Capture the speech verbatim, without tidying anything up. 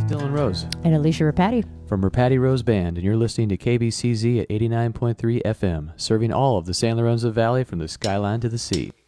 Dylan Rose And Alicia Rapati. from Rapati Rose Band, and you're listening to K B C Z at eighty-nine point three F M, serving all of the San Lorenzo Valley from the skyline to the sea.